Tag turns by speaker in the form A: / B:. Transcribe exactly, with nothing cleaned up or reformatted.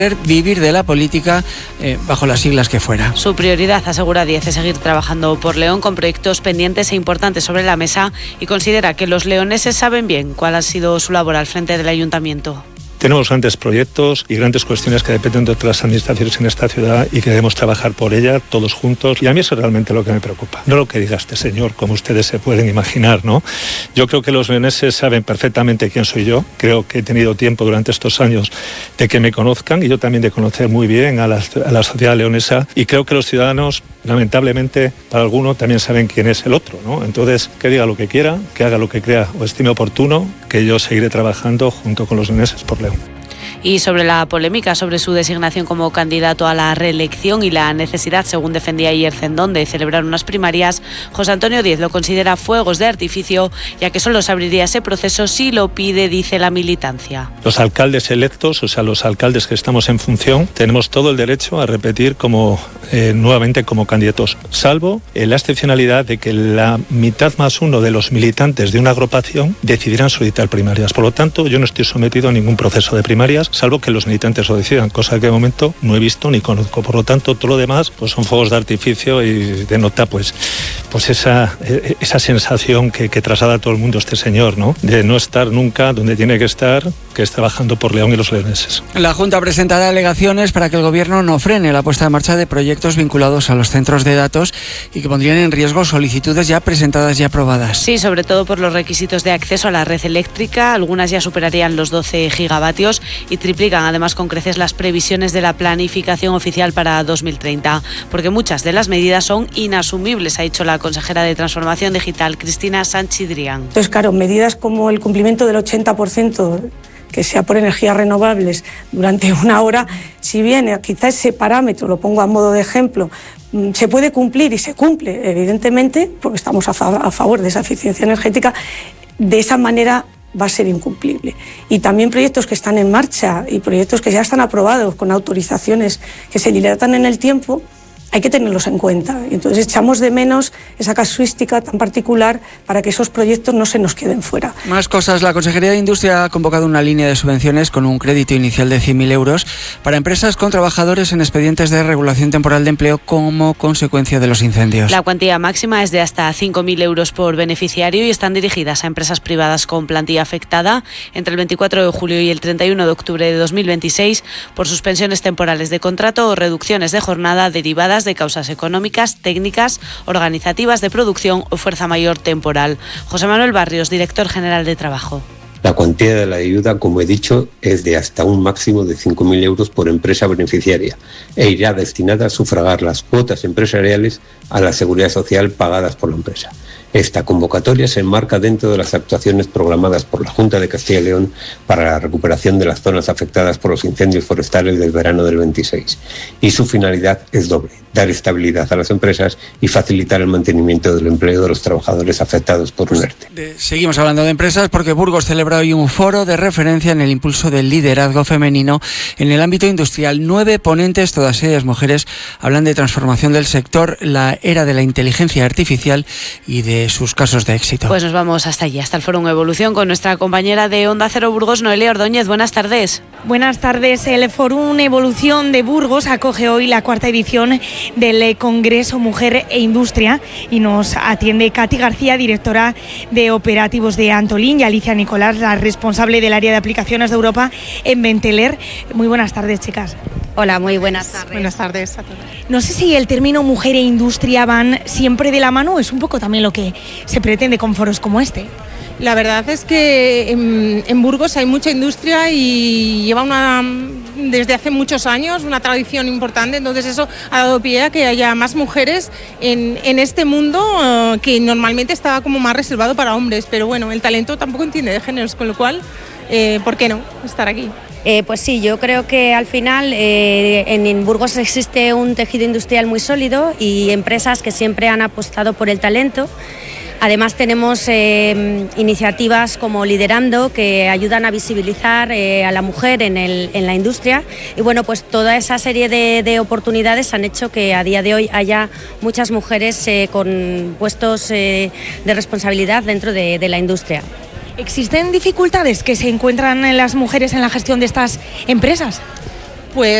A: vivir de la política eh, bajo las siglas que fuera.
B: Su prioridad, asegura Díez, es seguir trabajando por León con proyectos pendientes e importantes sobre la mesa y considera que los leoneses saben bien cuál ha sido su labor al frente del ayuntamiento.
C: Tenemos grandes proyectos y grandes cuestiones que dependen de otras administraciones en esta ciudad y que debemos trabajar por ella todos juntos. Y a mí eso es realmente lo que me preocupa. No lo que diga este señor, como ustedes se pueden imaginar, ¿no? Yo creo que los leoneses saben perfectamente quién soy yo. Creo que he tenido tiempo durante estos años de que me conozcan y yo también de conocer muy bien a la, a la sociedad leonesa. Y creo que los ciudadanos, lamentablemente, para algunos también saben quién es el otro, ¿no? Entonces, que diga lo que quiera, que haga lo que crea o estime oportuno, que yo seguiré trabajando junto con los leoneses por León.
B: Y sobre la polémica sobre su designación como candidato a la reelección y la necesidad, según defendía ayer Cendón, de celebrar unas primarias, José Antonio Díez lo considera fuegos de artificio, ya que solo se abriría ese proceso si lo pide, dice la militancia.
C: Los alcaldes electos, o sea, los alcaldes que estamos en función, tenemos todo el derecho a repetir como eh, nuevamente como candidatos, salvo en la excepcionalidad de que la mitad más uno de los militantes de una agrupación decidirán solicitar primarias. Por lo tanto, yo no estoy sometido a ningún proceso de primarias, salvo que los militantes lo decidan, cosa que de momento no he visto ni conozco. Por lo tanto, todo lo demás pues son fuegos de artificio y denota pues, pues esa, esa sensación que, que traslada a todo el mundo este señor, ¿no? De no estar nunca donde tiene que estar, que es trabajando por León y los leoneses.
A: La Junta presentará alegaciones para que el Gobierno no frene la puesta en marcha de proyectos vinculados a los centros de datos y que pondrían en riesgo solicitudes ya presentadas y aprobadas.
B: Sí, sobre todo por los requisitos de acceso a la red eléctrica. Algunas ya superarían los doce gigavatios y triplican además con creces las previsiones de la planificación oficial para dos mil treinta, porque muchas de las medidas son inasumibles, ha dicho la consejera de Transformación Digital, Cristina Sanchidrián.
D: Entonces, claro, medidas como el cumplimiento del ochenta por ciento que sea por energías renovables durante una hora, si bien quizá ese parámetro, lo pongo a modo de ejemplo, se puede cumplir y se cumple, evidentemente, porque estamos a, fa- a favor de esa eficiencia energética, de esa manera va a ser incumplible. Y también proyectos que están en marcha y proyectos que ya están aprobados con autorizaciones que se dilatan en el tiempo, hay que tenerlos en cuenta. Y entonces echamos de menos esa casuística tan particular para que esos proyectos no se nos queden fuera.
A: Más cosas. La Consejería de Industria ha convocado una línea de subvenciones con un crédito inicial de cien mil euros para empresas con trabajadores en expedientes de regulación temporal de empleo como consecuencia de los incendios.
B: La cuantía máxima es de hasta cinco mil euros por beneficiario y están dirigidas a empresas privadas con plantilla afectada entre el veinticuatro de julio y el treinta y uno de octubre de dos mil veintiséis por suspensiones temporales de contrato o reducciones de jornada derivadas de causas económicas, técnicas, organizativas, de producción o fuerza mayor temporal. José Manuel Barrios, director general de Trabajo.
E: La cuantía de la ayuda, como he dicho, es de hasta un máximo de cinco mil euros por empresa beneficiaria e irá destinada a sufragar las cuotas empresariales a la seguridad social pagadas por la empresa. Esta convocatoria se enmarca dentro de las actuaciones programadas por la Junta de Castilla y León para la recuperación de las zonas afectadas por los incendios forestales del verano del veintiséis. Y su finalidad es doble: dar estabilidad a las empresas y facilitar el mantenimiento del empleo de los trabajadores afectados por un ERTE.
A: Seguimos hablando de empresas porque Burgos celebra hoy un foro de referencia en el impulso del liderazgo femenino en el ámbito industrial. Nueve ponentes, todas ellas mujeres, hablan de transformación del sector, la era de la inteligencia artificial y de sus casos de éxito.
B: Pues nos vamos hasta allí, hasta el Foro Evolución, con nuestra compañera de Onda Cero Burgos, Noelia Ordóñez. Buenas tardes.
F: Buenas tardes. El Foro Evolución de Burgos acoge hoy la cuarta edición del Congreso Mujer e Industria y nos atiende Katy García, directora de operativos de Antolín, y Alicia Nicolás, la responsable del área de aplicaciones de Europa en Benteler. Muy buenas tardes, chicas.
G: Hola, muy buenas tardes.
F: Buenas tardes a todos. No sé si el término mujer e industria van siempre de la mano, es un poco también lo que se pretende con foros como este.
H: La verdad es que en, en Burgos hay mucha industria y lleva una, desde hace muchos años, una tradición importante, entonces eso ha dado pie a que haya más mujeres en, en este mundo uh, que normalmente estaba como más reservado para hombres, pero bueno, el talento tampoco entiende de géneros, con lo cual, eh, ¿por qué no estar aquí?
G: Eh, pues sí, yo creo que al final eh, en, en Burgos existe un tejido industrial muy sólido y empresas que siempre han apostado por el talento. Además tenemos eh, iniciativas como Liderando, que ayudan a visibilizar eh, a la mujer en, el, en la industria, y bueno, pues toda esa serie de, de oportunidades han hecho que a día de hoy haya muchas mujeres eh, con puestos eh, de responsabilidad dentro de, de la industria.
F: ¿Existen dificultades que se encuentran las mujeres en la gestión de estas empresas?
H: pues